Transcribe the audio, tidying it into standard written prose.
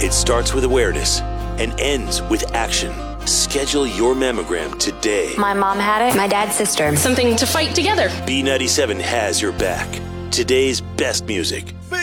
It starts with awareness and ends with action. Schedule your mammogram today. My mom had it. My dad's sister. Something to fight together. B97 has your back. Today's best music.